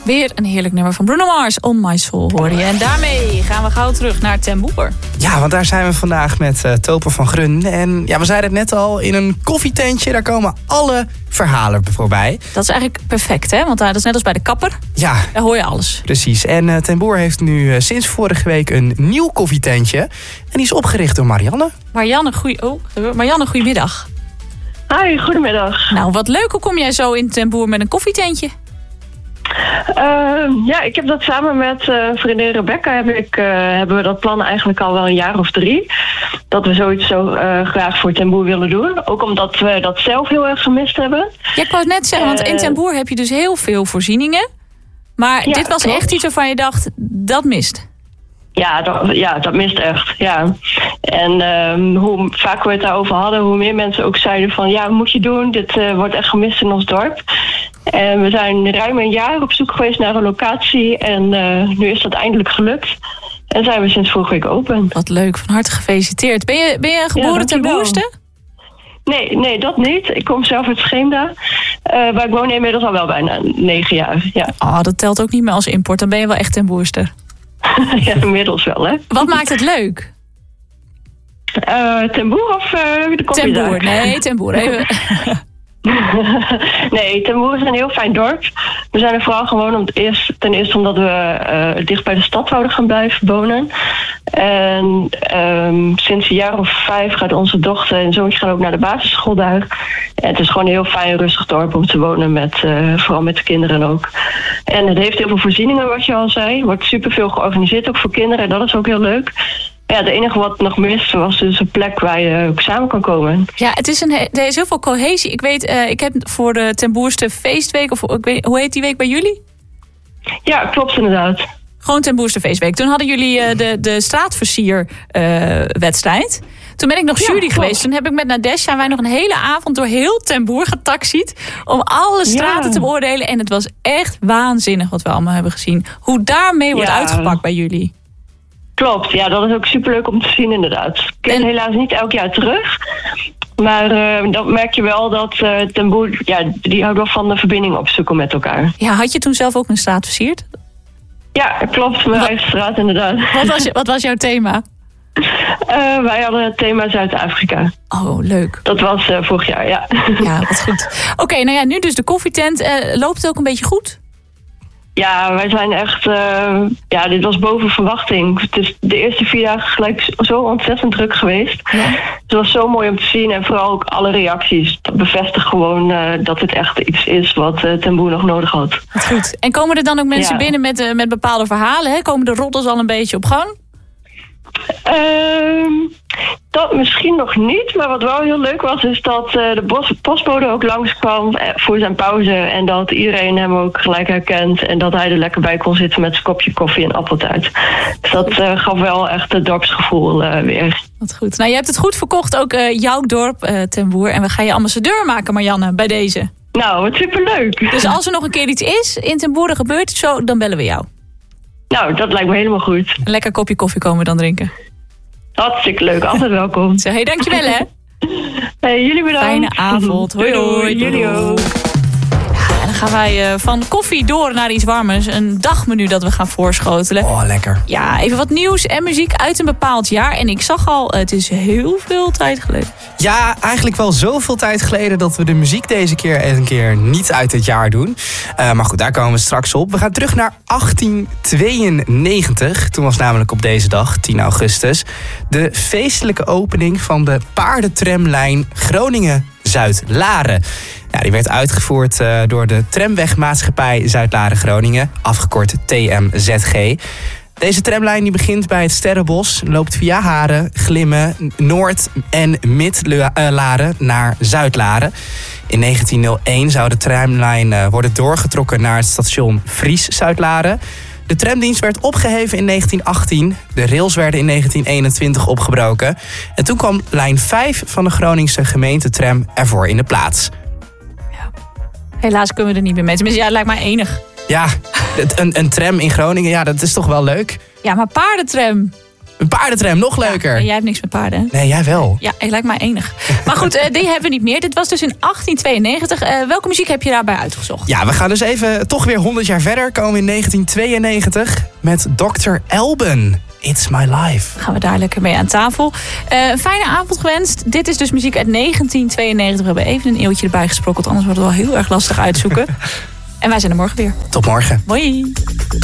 Weer een heerlijk nummer van Bruno Mars, On My Soul hoorde je. En daarmee gaan we gauw terug naar Ten Boer. Ja, want daar zijn we vandaag met Toper van Grun. En ja, we zeiden het net al, in een koffietentje, daar komen alle verhalen voorbij. Dat is eigenlijk perfect, hè? Want dat is net als bij de kapper. Ja. Daar hoor je alles. Precies. En Ten Boer heeft nu sinds vorige week een nieuw koffietentje. En die is opgericht door Marianne. Marianne, goedemiddag. Hi, goedemiddag. Nou, wat leuk. Hoe kom jij zo in Ten Boer met een koffietentje? Ik heb dat samen met vriendin Rebecca hebben we dat plan eigenlijk al wel een jaar of 3. Dat we zoiets zo graag voor Ten Boer willen doen. Ook omdat we dat zelf heel erg gemist hebben. Ja, ik wou het net zeggen, want in Ten Boer heb je dus heel veel voorzieningen. Maar dit was echt iets waarvan je dacht, dat mist. Ja, dat mist echt, ja. En hoe vaker we het daarover hadden, hoe meer mensen ook zeiden van... ja, wat moet je doen? Dit wordt echt gemist in ons dorp. En we zijn ruim een jaar op zoek geweest naar een locatie. En nu is dat eindelijk gelukt. En zijn we sinds vorige week open. Wat leuk, van harte gefeliciteerd. Ben je geboren Ten Boerste? Nee, dat niet. Ik kom zelf uit Scheemda. Maar ik woon inmiddels al wel bijna 9 jaar, ja. Oh, dat telt ook niet meer als import. Dan ben je wel echt Ten Boerster. Ja, inmiddels wel, hè. Wat maakt het leuk? Ten Boer of de koffiezaak? Ten Boer, nee, Ten Boer. Even. Nee, Ten Boer is een heel fijn dorp. We zijn er vooral gewoon ten eerste omdat we dicht bij de stad zouden gaan blijven wonen. En sinds een jaar of 5 gaat onze dochter en zoontje gaan ook naar de basisschool daar. En het is gewoon een heel fijn, rustig dorp om te wonen, vooral met de kinderen ook. En het heeft heel veel voorzieningen, wat je al zei. Er wordt superveel georganiseerd, ook voor kinderen. En dat is ook heel leuk. Ja, het enige wat nog miste was dus een plek waar je ook samen kan komen. Ja, er is heel veel cohesie. Ik weet, ik heb voor de Ten Boerste feestweek, hoe heet die week bij jullie? Ja, klopt inderdaad. Gewoon Ten Boerste feestweek. Toen hadden jullie de straatversierwedstrijd. Toen ben ik nog jury geweest. Toen heb ik met Nadesha en wij nog een hele avond door heel Ten Boer getaxied om alle straten te beoordelen. En het was echt waanzinnig wat we allemaal hebben gezien. Hoe daarmee wordt uitgepakt bij jullie. Klopt, ja, dat is ook superleuk om te zien inderdaad. Ik ken helaas niet elk jaar terug. Maar dan merk je wel dat Ten Boer, die houdt wel van de verbinding opzoeken met elkaar. Ja, had je toen zelf ook een straat versierd? Ja, klopt, mijn eigen straat inderdaad. Wat was jouw thema? Wij hadden het thema Zuid-Afrika. Oh, leuk. Dat was vorig jaar, ja. Ja, wat goed. Oké, nou ja, nu dus de koffietent. Loopt het ook een beetje goed? Ja, wij zijn echt... dit was boven verwachting. Het is de eerste 4 dagen gelijk zo ontzettend druk geweest. Ja. Het was zo mooi om te zien. En vooral ook alle reacties. Dat bevestigt gewoon dat het echt iets is wat Ten Boer nog nodig had. Wat goed. En komen er dan ook mensen binnen met bepaalde verhalen? Hè? Komen de roddels al een beetje op gang? Dat misschien nog niet, maar wat wel heel leuk was, is dat de postbode ook langskwam voor zijn pauze en dat iedereen hem ook gelijk herkent en dat hij er lekker bij kon zitten met zijn kopje koffie en appeltaart. Dus dat gaf wel echt het dorpsgevoel weer. Wat goed. Nou, je hebt het goed verkocht, ook jouw dorp, Ten Boer, en we gaan je ambassadeur maken, Marianne, bij deze. Nou, wat superleuk. Dus als er nog een keer iets is in Ten Boer, er gebeurt het zo, dan bellen we jou. Nou, dat lijkt me helemaal goed. Een lekker kopje koffie komen we dan drinken. Hartstikke leuk, altijd welkom. Hey, dankjewel hè. Hey, jullie bedankt. Fijne avond. Hoi hoi. Jullie ook. En dan gaan wij van koffie door naar iets warmers. Een dagmenu dat we gaan voorschotelen. Oh, lekker. Ja, even wat nieuws en muziek uit een bepaald jaar. En ik zag al, het is heel veel tijd geleden. Ja, eigenlijk wel zoveel tijd geleden dat we de muziek deze keer een keer niet uit het jaar doen. Maar goed, daar komen we straks op. We gaan terug naar 1892. Toen was namelijk op deze dag, 10 augustus... de feestelijke opening van de paardentramlijn Groningen-Zuid-Laren. Ja, die werd uitgevoerd door de Tramwegmaatschappij Zuid-Laren-Groningen, afgekort TMZG. Deze tramlijn die begint bij het Sterrenbos, loopt via Haren, Glimmen, Noord- en Mid-Laren naar Zuid-Laren. In 1901 zou de tramlijn worden doorgetrokken naar het station Fries-Zuid-Laren. De tramdienst werd opgeheven in 1918. De rails werden in 1921 opgebroken. En toen kwam lijn 5 van de Groningse gemeentetram ervoor in de plaats. Helaas kunnen we er niet meer mee. Tenminste, ja, het lijkt mij enig. Ja, een tram in Groningen, ja, dat is toch wel leuk? Ja, maar paardentram. Een paardentram, nog leuker. Ja, jij hebt niks met paarden, hè? Nee, jij wel. Ja, het lijkt mij enig. Maar goed, die hebben we niet meer. Dit was dus in 1892. Welke muziek heb je daarbij uitgezocht? Ja, we gaan dus even toch weer 100 jaar verder. Komen in 1992 met Dr. Alban. It's My Life. Gaan we daar lekker mee aan tafel. Een fijne avond gewenst. Dit is dus muziek uit 1992. We hebben even een eeuwtje erbij gesprokkeld. Anders wordt het wel heel erg lastig uitzoeken. En wij zijn er morgen weer. Tot morgen. Hoi.